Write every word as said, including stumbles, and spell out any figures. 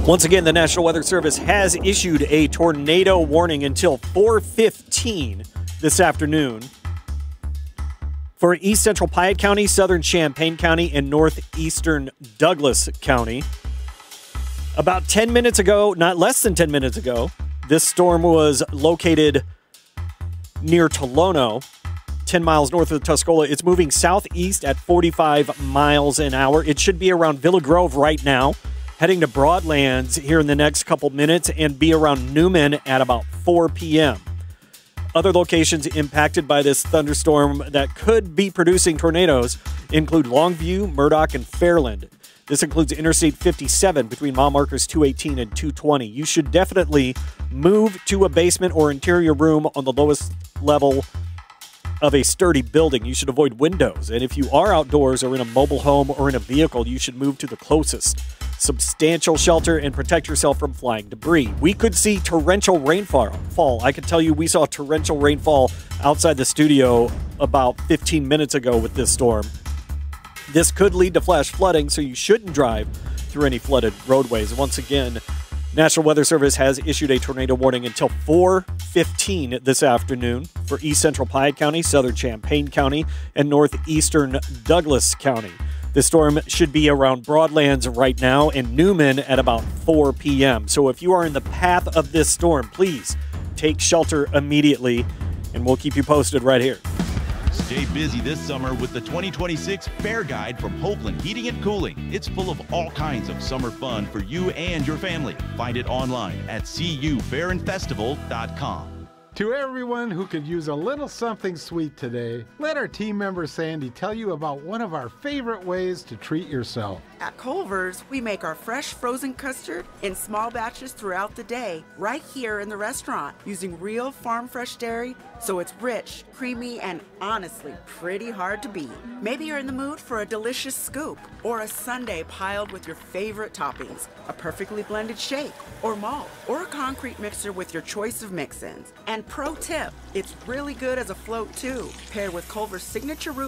Once again, the National Weather Service has issued a tornado warning until four fifteen this afternoon for East Central Piatt County, Southern Champaign County, and Northeastern Douglas County. About ten minutes ago, not less than ten minutes ago, this storm was located near Tolono, ten miles north of Tuscola. It's moving southeast at forty-five miles an hour. It should be around Villa Grove right now, heading to Broadlands here in the next couple minutes, and be around Newman at about four p.m. Other locations impacted by this thunderstorm that could be producing tornadoes include Longview, Murdoch, and Fairland. This includes Interstate fifty-seven between mile markers two eighteen and two twenty. You should definitely move to a basement or interior room on the lowest level of a sturdy building. You should avoid windows. And if you are outdoors or in a mobile home or in a vehicle, you should move to the closest substantial shelter and protect yourself from flying debris. We could see torrential rainfall. Fall. I can tell you we saw torrential rainfall outside the studio about fifteen minutes ago with this storm. This could lead to flash flooding, so you shouldn't drive through any flooded roadways. Once again, National Weather Service has issued a tornado warning until four fifteen this afternoon for East Central Piatt County, Southern Champaign County, and Northeastern Douglas County. The storm should be around Broadlands right now and Newman at about four p.m. So if you are in the path of this storm, please take shelter immediately, and we'll keep you posted right here. Stay busy this summer with the twenty twenty-six Fair Guide from Hoagland Heating and Cooling. It's full of all kinds of summer fun for you and your family. Find it online at c u fair and festival dot com. To everyone who could use a little something sweet today, let our team member Sandy tell you about one of our favorite ways to treat yourself. At Culver's, we make our fresh frozen custard in small batches throughout the day, right here in the restaurant, using real farm fresh dairy, so it's rich, creamy, and honestly pretty hard to beat. Maybe you're in the mood for a delicious scoop, or a sundae piled with your favorite toppings, a perfectly blended shake, or malt, or a concrete mixer with your choice of mix-ins. And pro tip, it's really good as a float too, paired with Culver's signature root